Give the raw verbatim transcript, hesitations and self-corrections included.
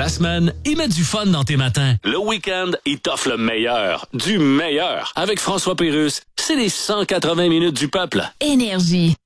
La semaine, il met du fun dans tes matins. Le week-end, il t'offre le meilleur, du meilleur. Avec François Pérusse, c'est les cent quatre-vingts minutes du peuple. Énergie.